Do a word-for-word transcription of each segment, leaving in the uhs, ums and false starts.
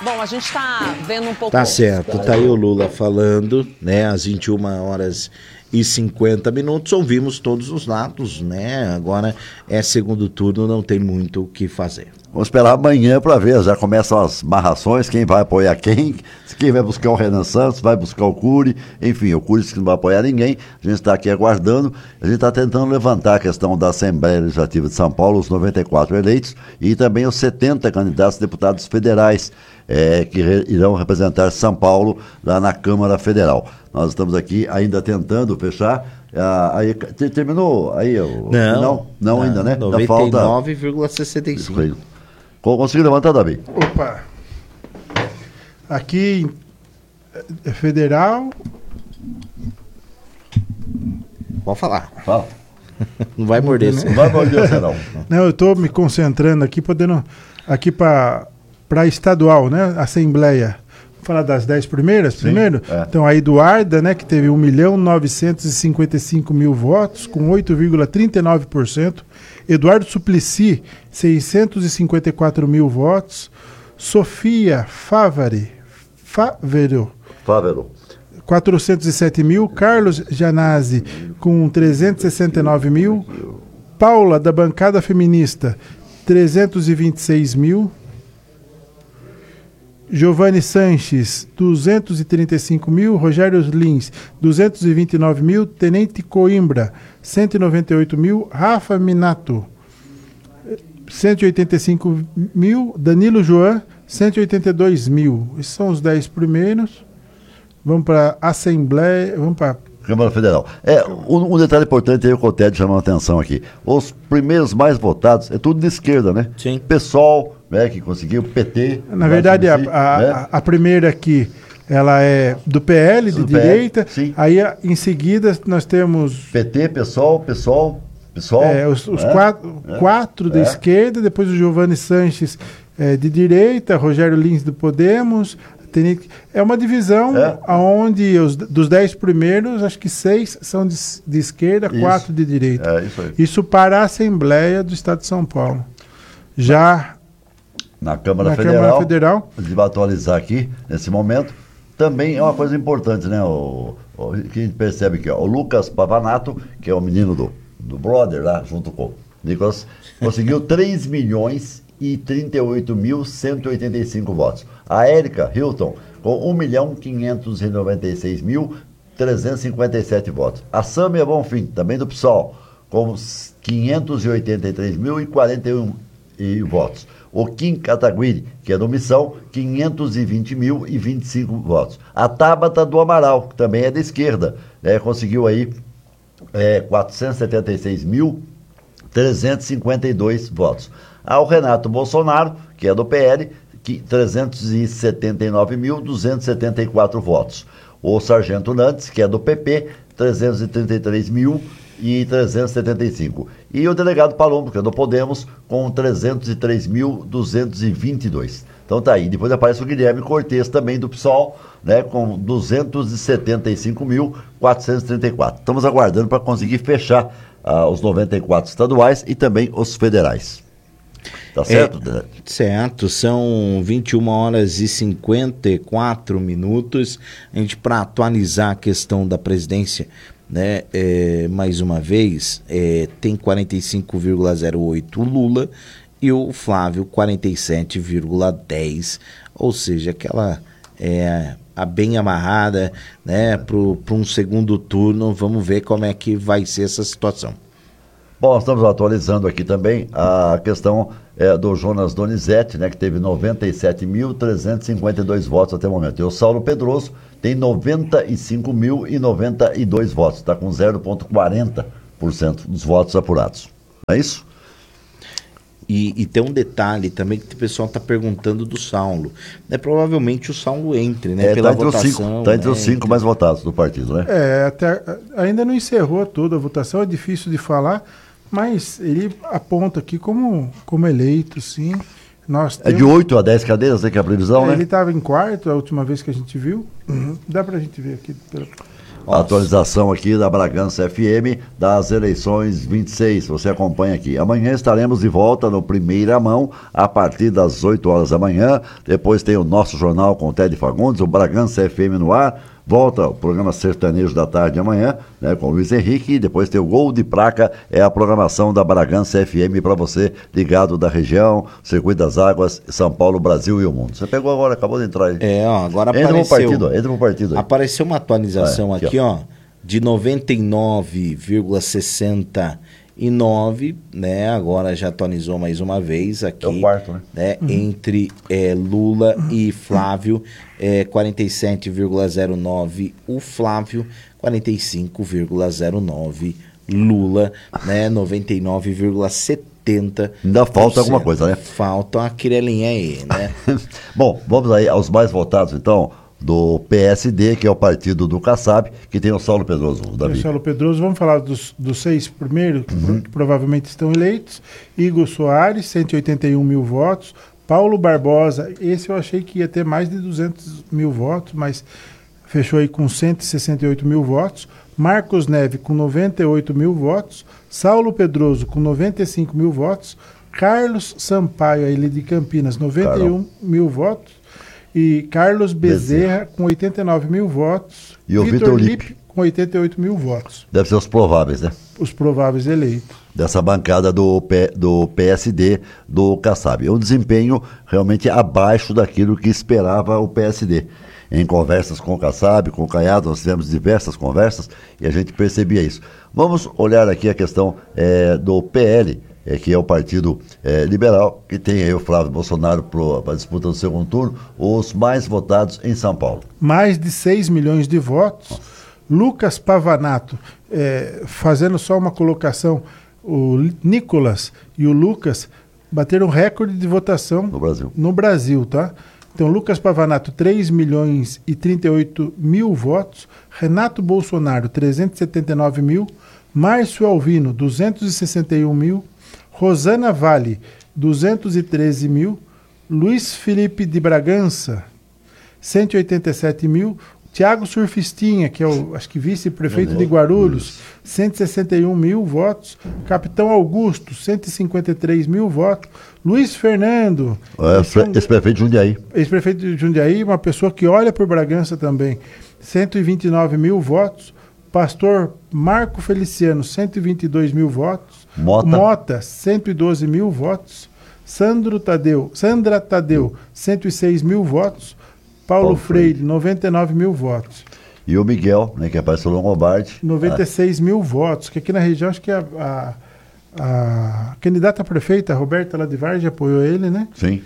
Bom, a gente está vendo um pouco... Tá certo, tá aí o Lula falando, né, às vinte e uma horas e cinquenta minutos, ouvimos todos os lados, né, agora é segundo turno, não tem muito o que fazer. Vamos esperar amanhã para ver, já começam as marrações, quem vai apoiar quem, quem vai buscar o Renan Santos, vai buscar o Cury, enfim, o Cury disse que não vai apoiar ninguém, a gente está aqui aguardando, a gente está tentando levantar a questão da Assembleia Legislativa de São Paulo, os noventa e quatro eleitos, e também os setenta candidatos a deputados federais, é, que re, irão representar São Paulo lá na Câmara Federal. Nós estamos aqui ainda tentando fechar. Ah, aí, terminou aí? O, não, não, não ainda, né? noventa e nove vírgula sessenta e cinco. Conseguiu levantar, Davi? Opa! Aqui é federal. Pode falar. Fala. Não vai morder você. Não vai morder você, não. Não, eu estou me concentrando aqui, podendo. Aqui para a estadual, né? Assembleia. Vou falar das dez primeiras Sim, primeiro? É. Então, a Eduarda, né, que teve um milhão novecentos e cinquenta e cinco mil votos, com oito vírgula trinta e nove por cento. Eduardo Suplicy, seiscentos e cinquenta e quatro mil votos. Sofia Favari, Favero, Fávero. quatrocentos e sete mil. Carlos Janazzi, com trezentos e sessenta e nove mil. Paula, da bancada feminista, trezentos e vinte e seis mil. Giovanni Sanches, duzentos e trinta e cinco mil. Rogério Lins, duzentos e vinte e nove mil. Tenente Coimbra, cento e noventa e oito mil. Rafa Minato, cento e oitenta e cinco mil. Danilo Joan, cento e oitenta e dois mil. Esses são os dez primeiros. Vamos para a Assembleia, vamos para... Câmara Federal. É, um, um detalhe importante aí, o Cotelli chamou a atenção aqui. Os primeiros mais votados é tudo de esquerda, né? Sim. PSOL, né, que conseguiu, P T. Na verdade, a, a, né? a, a primeira aqui, ela é do P L, de Do P L, direita. sim. Aí, a- em seguida, nós temos P T, PSOL, PSOL, PSOL. é, os, os né? quatro, É. quatro da É. esquerda, depois o Giovanni Sanches é, de direita, Rogério Lins do Podemos. Tenente- É uma divisão É. onde os, dos dez primeiros, acho que seis são de, de esquerda, Isso. quatro de direita. É, isso aí. Isso para a Assembleia do Estado de São Paulo. Já Na Câmara na Federal. Câmara Federal, A gente vai atualizar aqui, nesse momento. Também é uma coisa importante, né? O, o, que a gente percebe aqui, ó, o Lucas Pavanato, que é o menino do, do Brother lá, junto com o Nicolas, conseguiu três milhões e trinta e oito mil cento e oitenta e cinco votos. A Érica Hilton, com um milhão quinhentos e noventa e seis mil trezentos e cinquenta e sete votos. A Sâmia Bonfim, também do PSOL, com quinhentos e oitenta e três mil e quarenta e um e votos. O Kim Kataguiri, que é do Missão, quinhentos e vinte mil e vinte e cinco votos. A Tabata do Amaral, que também é da esquerda, né, conseguiu aí é, quatrocentos e setenta e seis mil trezentos e cinquenta e dois votos. Ao Renato Bolsonaro, que é do P L, que trezentos e setenta e nove mil duzentos e setenta e quatro votos. O Sargento Nantes, que é do P P, trezentos e trinta e três mil e trezentos e setenta e cinco. E o delegado Palombo, que é do Podemos, com trezentos e três mil duzentos e vinte e dois. Então tá aí. Depois aparece o Guilherme Cortes, também do PSOL, né, com duzentos e setenta e cinco mil quatrocentos e trinta e quatro. Estamos aguardando para conseguir fechar ah, os noventa e quatro estaduais e também os federais. Tá certo? É, certo, são vinte e uma horas e cinquenta e quatro minutos. A gente, para atualizar a questão da presidência, né, é, mais uma vez, é, tem quarenta e cinco vírgula zero oito o Lula e o Flávio quarenta e sete vírgula dez, ou seja, aquela é, a bem amarrada, né, para um segundo turno. Vamos ver como é que vai ser essa situação. Bom, estamos atualizando aqui também a questão é, do Jonas Donizete, né, que teve noventa e sete mil trezentos e cinquenta e dois votos até o momento. E o Saulo Pedroso tem noventa e cinco mil e noventa e dois votos, está com zero vírgula quarenta por cento dos votos apurados. Não é isso? E, e tem um detalhe também que o pessoal está perguntando do Saulo. Né, provavelmente o Saulo entre, né? É, pela tá entre votação. os cinco, tá entre né, os cinco entre... mais votados do partido, né? é, até, ainda não encerrou toda a votação, é difícil de falar, mas ele aponta aqui como, como eleito, sim. Nós É de temos- oito a dez cadeiras, né, que é a previsão, É, né? ele estava em quarto a última vez que a gente viu. Uhum. Dá pra gente ver aqui. pela- a atualização aqui da Bragança F M das eleições vinte e seis, você acompanha aqui. Amanhã estaremos de volta no Primeira Mão, a partir das oito horas da manhã, depois tem o nosso jornal com o Ted Fagundes, o Bragança F M no ar, volta o programa Sertanejo da Tarde amanhã, né, com o Luiz Henrique, e depois tem o Gol de Placa, é a programação da Bragança F M para você ligado da região, Circuito das Águas, São Paulo, Brasil e o mundo. Você pegou agora, acabou de entrar aí. É, ó, agora entra apareceu. Pro partido, entra pro partido aí. Apareceu uma atualização é, aqui, aqui, ó, ó de noventa e nove vírgula sessenta e nove, né? Agora já atualizou mais uma vez aqui. É o quarto, né? né? Uhum. Entre é, Lula e Flávio, é, quarenta e sete vírgula zero nove o Flávio, quarenta e cinco vírgula zero nove Lula, né? noventa e nove vírgula setenta. Ainda falta alguma coisa, né? Falta uma quirelinha aí, né? Bom, vamos aí aos mais votados, então, do P S D, que é o partido do Kassab, que tem o Saulo Pedroso, o Davi. O Saulo Pedroso, vamos falar dos, dos seis primeiros, uhum. que provavelmente estão eleitos. Igor Soares, cento e oitenta e um mil votos. Paulo Barbosa, esse eu achei que ia ter mais de duzentos mil votos, mas fechou aí com cento e sessenta e oito mil votos. Marcos Neve com noventa e oito mil votos. Saulo Pedroso com noventa e cinco mil votos. Carlos Sampaio, ele de Campinas, noventa e um Carol. mil votos. E Carlos Bezerra, Bezerra com oitenta e nove mil votos. E o Vitor Lippe com oitenta e oito mil votos. Deve ser os prováveis, né? Os prováveis eleitos. Dessa bancada do, P, do P S D do Kassab. Um desempenho realmente abaixo daquilo que esperava o P S D. Em conversas com o Kassab, com o Caiado, nós tivemos diversas conversas e a gente percebia isso. Vamos olhar aqui a questão é, do P L, é, que é o Partido é, Liberal, que tem aí o Flávio Bolsonaro para a disputa do segundo turno, os mais votados em São Paulo. Mais de seis milhões de votos. Nossa. Lucas Pavanato, é, fazendo só uma colocação, o Nicolas e o Lucas bateram recorde de votação no Brasil. No Brasil, tá? Então, Lucas Pavanato, três milhões e trinta e oito mil votos. Renato Bolsonaro, trezentos e setenta e nove mil. Márcio Alvino, duzentos e sessenta e um mil. Rosana Vale, duzentos e treze mil. Luiz Felipe de Bragança, cento e oitenta e sete mil. Tiago Surfistinha, que é o, acho que vice-prefeito de Guarulhos, cento e sessenta e um mil votos. Capitão Augusto, cento e cinquenta e três mil votos. Luiz Fernando. É, esse, um, ex-prefeito de Jundiaí. Ex-prefeito de Jundiaí, uma pessoa que olha por Bragança também, cento e vinte e nove mil votos. Pastor Marco Feliciano, cento e vinte e dois mil votos. Mota. Mota, cento e doze mil votos. Sandro Tadeu, Sandra Tadeu, cento e seis mil votos. Paulo, Paulo Freire, Freire, noventa e nove mil votos. E o Miguel, né, que é pastor Longobardi. noventa e seis ah. mil votos, que aqui na região acho que a, a, a candidata a prefeita, a Roberta lá de Vargem, apoiou ele, né? Sim.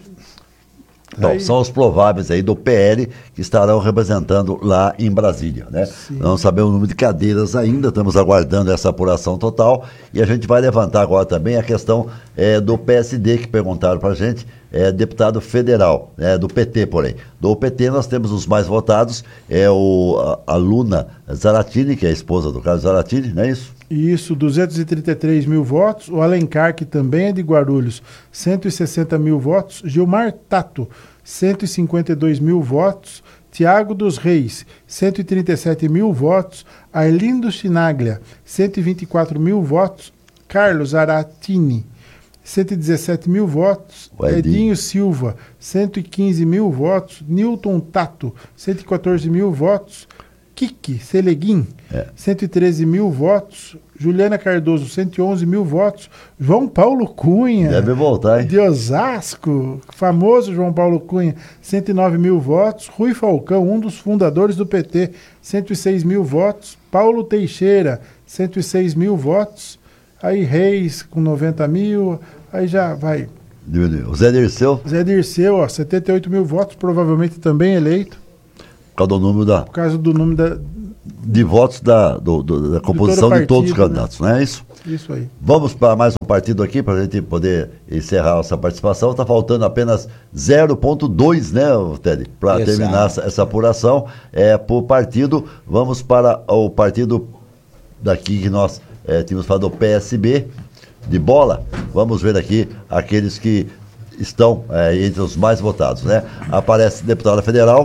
Então, aí... são os prováveis aí do P L que estarão representando lá em Brasília, né? Sim. Não sabemos o número de cadeiras ainda, estamos aguardando essa apuração total e a gente vai levantar agora também a questão é, do P S D que perguntaram para a gente, é, deputado federal, é, do P T, porém. Do P T nós temos os mais votados, é o, a, a Luna Zaratini, que é a esposa do Carlos Zaratini, não é isso? Isso, duzentos e trinta e três mil votos. O Alencar, que também é de Guarulhos, cento e sessenta mil votos. Gilmar Tato, cento e cinquenta e dois mil votos. Tiago dos Reis, cento e trinta e sete mil votos. Arlindo Chinaglia, cento e vinte e quatro mil votos. Carlos Aratini, cento e dezessete mil votos. Edinho. Edinho Silva, cento e quinze mil votos. Newton Tato, cento e quatorze mil votos. Kiki Seleguin, é. cento e treze mil votos. Juliana Cardoso, cento e onze mil votos. João Paulo Cunha. Deve voltar, hein? De Osasco, famoso João Paulo Cunha, cento e nove mil votos. Rui Falcão, um dos fundadores do P T, cento e seis mil votos. Paulo Teixeira, cento e seis mil votos. Aí Reis, com noventa mil. Aí já vai. O Zé Dirceu? Zé Dirceu, ó, setenta e oito mil votos, provavelmente também eleito. Por causa do número da... Por causa do número da... De votos da, do, do, da composição partido, de todos os candidatos, né? Não é isso? Isso aí. Vamos para mais um partido aqui, para a gente poder encerrar essa participação. Está faltando apenas zero ponto dois, né, Ted? Para terminar essa, essa apuração. É, por partido, vamos para o partido daqui que nós é, tínhamos falado do P S B, de bola. Vamos ver aqui aqueles que estão é, entre os mais votados, né? Aparece deputada federal...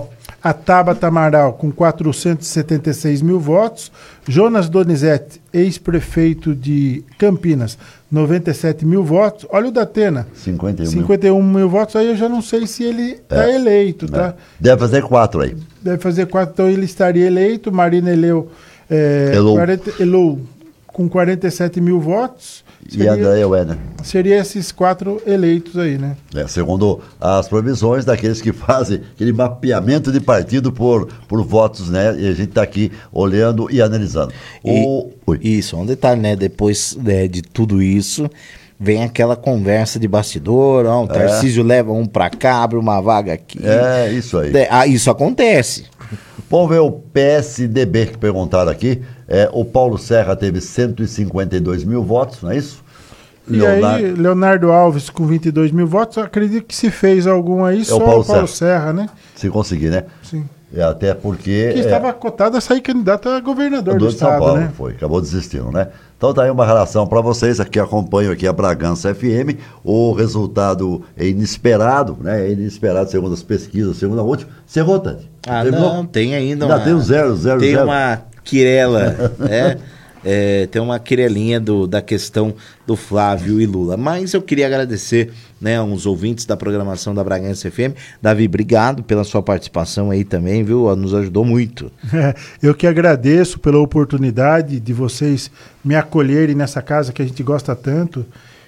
a Tabata Amaral, com quatrocentos e setenta e seis mil votos. Jonas Donizete, ex-prefeito de Campinas, noventa e sete mil votos. Olha o Datena, cinquenta e um, cinquenta e um mil votos. Aí eu já não sei se ele está É. eleito, tá? Deve fazer quatro aí. Deve fazer quatro, então ele estaria eleito. Marina Eleu, é, Elou. quarenta, Elou com quarenta e sete mil votos. E a Andréia Werner. Seria esses quatro eleitos aí, né? É, segundo as previsões daqueles que fazem aquele mapeamento de partido por, por votos, né? E a gente está aqui olhando e analisando. O... Oi. E, isso, um detalhe, né? Depois né, de tudo isso, vem aquela conversa de bastidor, ó, o Tarcísio leva um pra cá, abre uma vaga aqui. É, isso aí. É, ah, isso acontece. Vamos ver o P S D B que perguntaram aqui. É, o Paulo Serra teve cento e cinquenta e dois mil votos, não é isso? E aí, Leonardo Alves com vinte e dois mil votos, acredito que se fez algum aí, só o Paulo o Paulo Serra. Serra, né? Se conseguir, né? Sim. É, até porque... Que é, estava cotado a sair candidato a governador do do de São estado, Paulo, né? foi, acabou desistindo, né? Então tá aí uma relação para vocês aqui, acompanham aqui a Bragança F M, o resultado é inesperado, né? É inesperado segundo as pesquisas, segundo a última. Cerrou, Tati? Ah, Terminou? não, tem ainda Ainda uma... tem um zero, zero, Tem zero. uma quirela, né? É, tem uma quirelinha do, da questão do Flávio e Lula. Mas eu queria agradecer, né, aos ouvintes da programação da Bragança F M. Davi, obrigado pela sua participação aí também, viu? Nos ajudou muito. É, eu que agradeço pela oportunidade de vocês me acolherem nessa casa que a gente gosta tanto.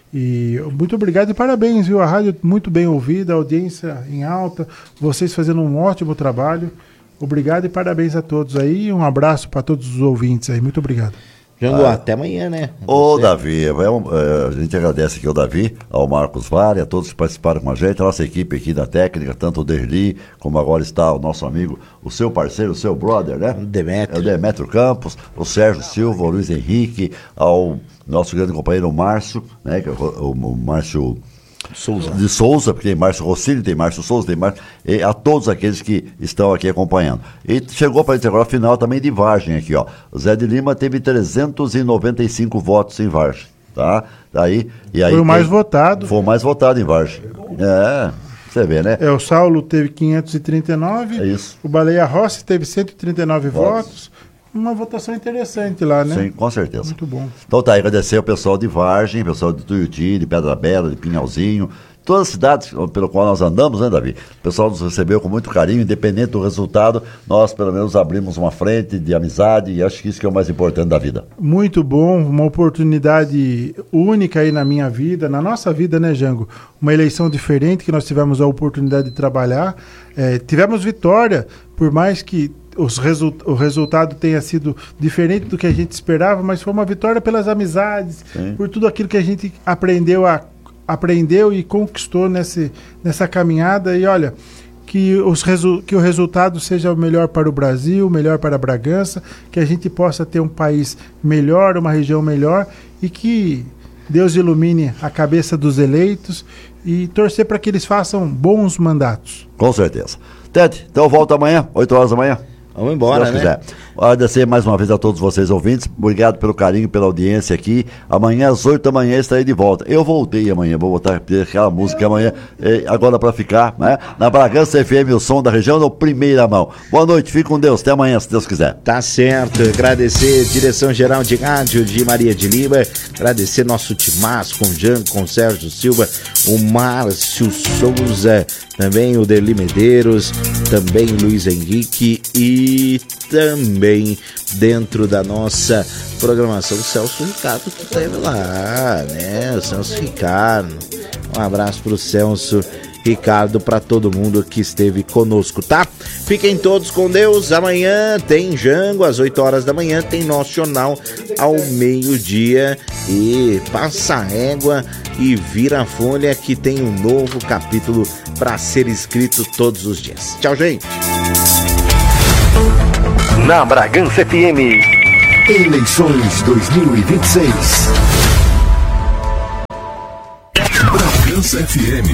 E muito obrigado e parabéns, viu? A rádio muito bem ouvida, a audiência em alta, vocês fazendo um ótimo trabalho. Obrigado e parabéns a todos aí. Um abraço para todos os ouvintes aí. Muito obrigado. Jango, Ah. até amanhã, né? Ô, Você. Davi, é um, é, a gente agradece aqui ao Davi, ao Marcos Vale, a todos que participaram com a gente, a nossa equipe aqui da técnica, tanto o Derli, como agora está o nosso amigo, o seu parceiro, o seu brother, né? Demetrio. É o Demetrio Campos, o Sérgio Silva, o Luiz Henrique, ao nosso grande companheiro Márcio, né? Que é o, o Márcio Souza. de Souza, porque tem Márcio Rossini, tem Márcio Souza, tem Márcio, e a todos aqueles que estão aqui acompanhando. E chegou para a gente agora a final também de Vargem aqui, ó. O Zé de Lima teve trezentos e noventa e cinco votos em Vargem, tá? Daí, e aí Foi o mais tem- votado. Foi o mais votado em Vargem. É, você vê, né? É, o Saulo teve quinhentos e trinta e nove. É isso. O Baleia Rossi teve cento e trinta e nove Votos. votos. Uma votação interessante lá, né? Sim, com certeza. Muito bom. Então tá aí, agradecer ao pessoal de Vargem, pessoal de Tuiuti, de Pedra Bela, de Pinhalzinho, todas as cidades pelo qual nós andamos, né, Davi? O pessoal nos recebeu com muito carinho, independente do resultado, nós pelo menos abrimos uma frente de amizade e acho que isso que é o mais importante da vida. Muito bom, uma oportunidade única aí na minha vida, na nossa vida, né, Jango? Uma eleição diferente que nós tivemos a oportunidade de trabalhar. É, tivemos vitória, por mais que os resu- o resultado tenha sido diferente do que a gente esperava, mas foi uma vitória pelas amizades, Sim. por tudo aquilo que a gente aprendeu, a, aprendeu e conquistou nesse, nessa caminhada. E olha, que, os resu- que o resultado seja o melhor para o Brasil, melhor para Bragança, que a gente possa ter um país melhor, uma região melhor e que Deus ilumine a cabeça dos eleitos e torcer para que eles façam bons mandatos. Com certeza. Tete, então volta amanhã, oito horas da manhã. Vamos embora, Se Deus né? quiser. Agradecer mais uma vez a todos vocês ouvintes. Obrigado pelo carinho, pela audiência aqui. Amanhã às oito da manhã estarei de volta. Eu voltei amanhã, vou voltar a pedir aquela música amanhã, eh, agora para ficar, né? Na Bragança F M, o som da região, no primeira mão. Boa noite, fique com Deus. Até amanhã, se Deus quiser. Tá certo, agradecer direção geral de rádio de Maria de Lima, agradecer nosso timaço com o Jango, com o Sérgio Silva, o Márcio Souza, também o Derli Medeiros, também o Luiz Henrique e também dentro da nossa programação o Celso Ricardo que esteve lá, né? O Celso Ricardo. Um abraço pro Celso Ricardo, para todo mundo que esteve conosco, tá? Fiquem todos com Deus. Amanhã tem Jango, às oito horas da manhã, tem nosso jornal ao meio-dia. E passa a régua e vira a folha que tem um novo capítulo para ser escrito todos os dias. Tchau, gente! Na Bragança F M. Eleições dois mil e vinte e seis. Bragança F M.